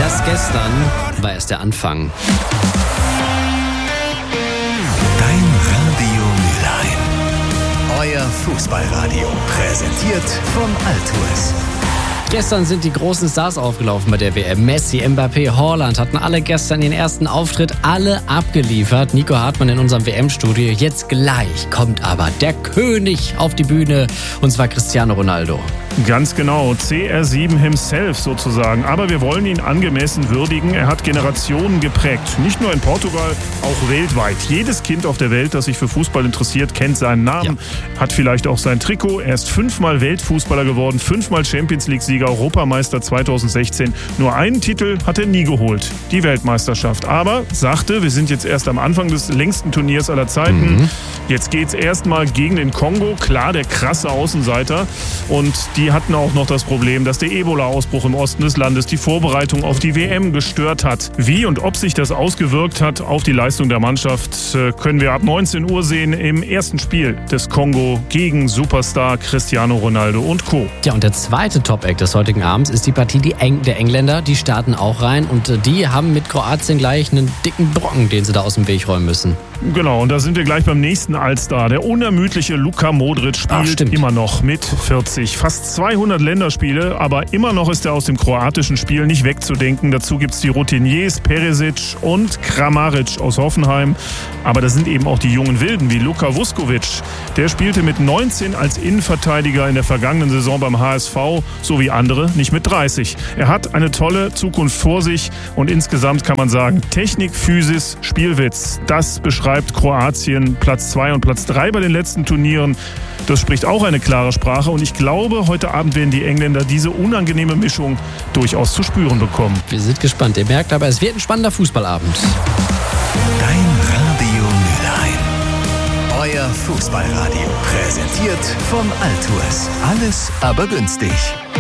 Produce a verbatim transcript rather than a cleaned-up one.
Das gestern war erst der Anfang. Dein Radio Mülheim. Euer Fußballradio. Präsentiert von Altours. Gestern sind die großen Stars aufgelaufen bei der W M. Messi, Mbappé, Haaland hatten alle gestern den ersten Auftritt, alle abgeliefert. Nico Hartmann in unserem W M-Studio. Jetzt gleich kommt aber der König auf die Bühne, und zwar Cristiano Ronaldo. Ganz genau, C R sieben himself sozusagen. Aber wir wollen ihn angemessen würdigen. Er hat Generationen geprägt. Nicht nur in Portugal, auch weltweit. Jedes Kind auf der Welt, das sich für Fußball interessiert, kennt seinen Namen, ja. Hat vielleicht auch sein Trikot. Er ist fünfmal Weltfußballer geworden, fünfmal Champions League-Sieger, Europameister zweitausendsechzehn. Nur einen Titel hat er nie geholt, die Weltmeisterschaft. Aber sagte, wir sind jetzt erst am Anfang des längsten Turniers aller Zeiten. Mhm. Jetzt geht's erstmal gegen den Kongo. Klar, der krasse Außenseiter. Und die Die hatten auch noch das Problem, dass der Ebola-Ausbruch im Osten des Landes die Vorbereitung auf die W M gestört hat. Wie und ob sich das ausgewirkt hat auf die Leistung der Mannschaft, können wir ab neunzehn Uhr sehen im ersten Spiel des Kongo gegen Superstar Cristiano Ronaldo und Co. Ja, und der zweite Top-Act des heutigen Abends ist die Partie die Eng- der Engländer. Die starten auch rein und die haben mit Kroatien gleich einen dicken Brocken, den sie da aus dem Weg räumen müssen. Genau, und da sind wir gleich beim nächsten Allstar. Der unermüdliche Luka Modric spielt Ach, immer noch mit vierzig. Fast zweihundert Länderspiele, aber immer noch ist er aus dem kroatischen Spiel nicht wegzudenken. Dazu gibt es die Routiniers Perisic und Kramaric aus Hoffenheim. Aber da sind eben auch die jungen Wilden wie Luka Vuskovic. Der spielte mit neunzehn als Innenverteidiger in der vergangenen Saison beim H S V, so wie andere nicht mit dreißig. Er hat eine tolle Zukunft vor sich und insgesamt kann man sagen, Technik, Physis, Spielwitz, das beschreibt Kroatien Platz zwei und Platz drei bei den letzten Turnieren. Das spricht auch eine klare Sprache und ich glaube, heute Abend werden die Engländer diese unangenehme Mischung durchaus zu spüren bekommen. Wir sind gespannt. Ihr merkt aber, es wird ein spannender Fußballabend. Dein Radio Mülheim. Euer Fußballradio. Präsentiert von Altours. Alles aber günstig.